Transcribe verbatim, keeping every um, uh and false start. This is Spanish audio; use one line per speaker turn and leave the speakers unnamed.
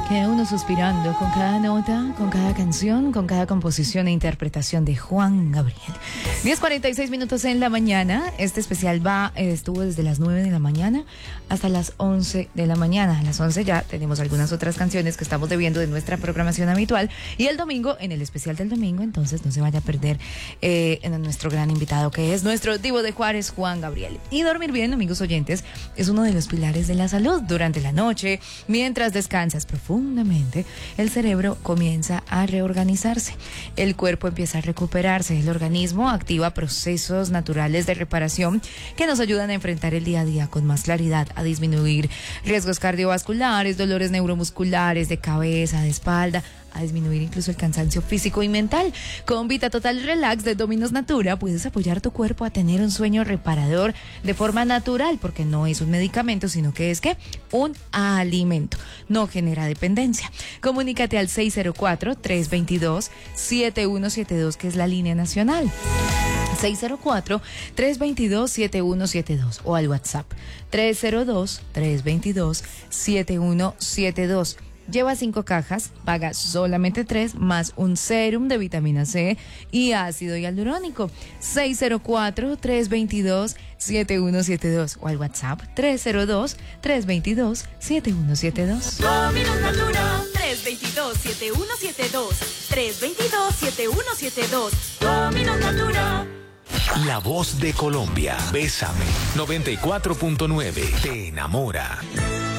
Queda uno suspirando con cada nota, con cada canción, con cada composición e interpretación de Juan Gabriel. diez cuarenta y seis minutos en la mañana. Este especial va, eh, estuvo desde las nueve de la mañana hasta las once de la mañana. A las once ya tenemos algunas otras canciones que estamos debiendo de nuestra programación habitual. Y el domingo, en el especial del domingo, entonces no se vaya a perder eh, en nuestro gran invitado, que es nuestro Divo de Juárez, Juan Gabriel. Y dormir bien, amigos oyentes, es uno de los pilares de la salud. Durante la noche, mientras descansas profundamente, Profundamente, el cerebro comienza a reorganizarse, el cuerpo empieza a recuperarse, el organismo activa procesos naturales de reparación que nos ayudan a enfrentar el día a día con más claridad, a disminuir riesgos cardiovasculares, dolores neuromusculares, de cabeza, de espalda, a disminuir incluso el cansancio físico y mental. Con Vita Total Relax de Dominos Natura puedes apoyar tu cuerpo a tener un sueño reparador de forma natural, porque no es un medicamento, sino que es ¿qué? Un alimento. No genera dependencia. Comunícate al seis cero cuatro, tres dos dos, siete uno siete dos, que es la línea nacional. seis cero cuatro, tres dos dos, siete uno siete dos o al WhatsApp tres cero dos, tres dos dos, siete uno siete dos. Lleva cinco cajas, paga solamente tres, más un serum de vitamina C y ácido hialurónico. seis cero cuatro, tres dos dos, siete uno siete dos o al WhatsApp tres cero dos, tres dos dos, siete uno siete dos.
Dominos Natura, tres dos dos, siete uno siete dos, tres dos dos, siete uno siete dos. Dominos Natura.
La voz de Colombia. Bésame. noventa y cuatro punto nueve. Te enamora.